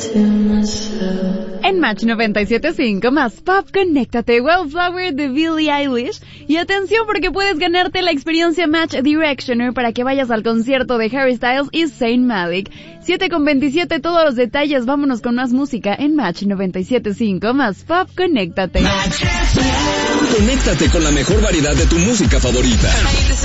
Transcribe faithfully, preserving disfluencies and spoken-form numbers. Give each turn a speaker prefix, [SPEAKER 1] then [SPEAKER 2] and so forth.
[SPEAKER 1] En Match noventa y siete punto cinco más Pop, conéctate Wildflower de Billie Eilish. Y atención porque puedes ganarte la experiencia Match Directioner para que vayas al concierto de Harry Styles y Zayn Malik. siete con veintisiete, todos los detalles. Vámonos con más música en Match noventa y siete punto cinco más Pop, conéctate.
[SPEAKER 2] Conéctate con la mejor variedad de tu música favorita.